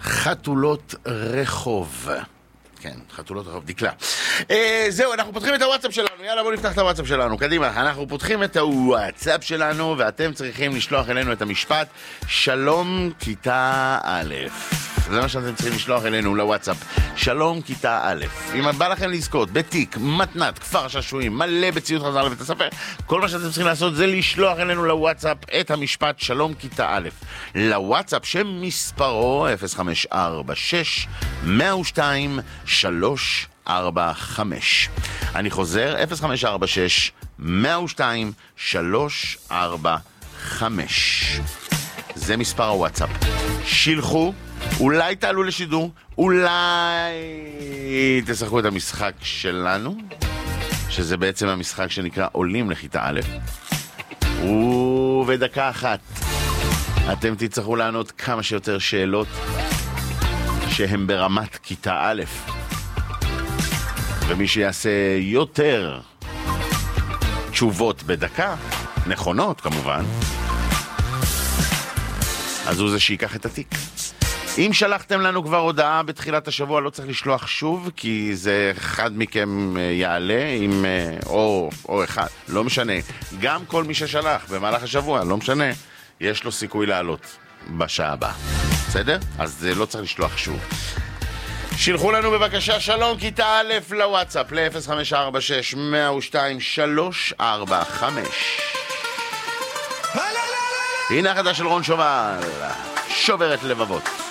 חתולות רחוב. כן, חתולות רחוב, דקלה. זהו, אנחנו פותחים את הוואטסאפ שלנו. יאללה, בואו נפתח את הוואטסאפ שלנו. קדימה, אנחנו פותחים את הוואטסאפ שלנו, ואתם צריכים לשלוח אלינו את המשפט שלום כיתה א'. זה מה שאתם צריכים לשלוח אלינו לוואטסאפ. שלום כיתה א'. אם בא לכם לזכות בתיק, מתנת, כפר שעשועים, מלא בציוד חזרה לבית הספר, כל מה שאתם צריכים לעשות זה לשלוח אלינו לוואטסאפ את המשפט שלום כיתה א'. לוואטסאפ שמספרו 0546 102 345. אני חוזר, 0546 102 345. זה מספר הוואטסאפ. שילחו, אולי תעלו לשידור, אולי תשחקו את המשחק שלנו, שזה בעצם המשחק שנקרא עולים לכיתה א'. ובדקה אחת אתם תצטרכו לענות כמה שיותר שאלות שהם ברמת כיתה א', ומי שיעשה יותר תשובות בדקה, נכונות כמובן, אז הוא זה שיקח את התיק. אם שלחתם לנו כבר הודעה בתחילת השבוע, לא צריך לשלוח שוב, כי זה אחד מכם יעלה עם או אחד, לא משנה. גם כל מי ששלח במהלך השבוע, לא משנה, יש לו סיכוי לעלות בשעה הבאה. בסדר? אז לא צריך לשלוח שוב. שילחו לנו בבקשה שלום כיתה א' לוואטסאפ ל-0546 102 345. הנה החדש של רון שובל, שוברת לבבות.